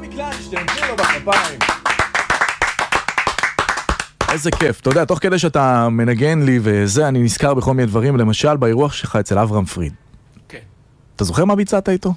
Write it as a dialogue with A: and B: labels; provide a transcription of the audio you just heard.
A: אבי קליינשטיין, תנו לו בכפיים.
B: איזה כיף. אתה יודע, תוך כדי שאתה מנגן לי וזה, אני נזכר בכל מיני דברים, למשל באירוח שלך אצל אברהם פריד.
A: כן.
B: אתה זוכר מה ביצעת איתו?